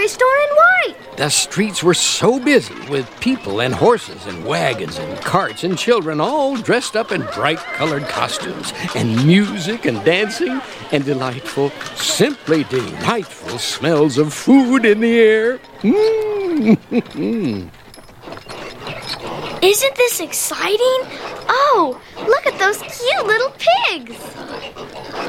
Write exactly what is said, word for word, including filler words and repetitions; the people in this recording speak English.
toy store in white. The streets were so busy with people and horses and wagons and carts and children all dressed up in bright-colored costumes and music and dancing and delightful, simply delightful smells of food in the air. Mm. Isn't this exciting? Oh, look at those cute little pigs.